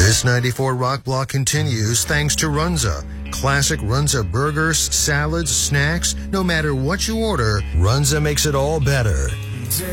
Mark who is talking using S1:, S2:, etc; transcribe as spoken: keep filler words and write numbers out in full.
S1: This ninety-four Rock Block continues thanks to Runza. Classic Runza burgers, salads, snacks, no matter what you order, Runza makes it all better.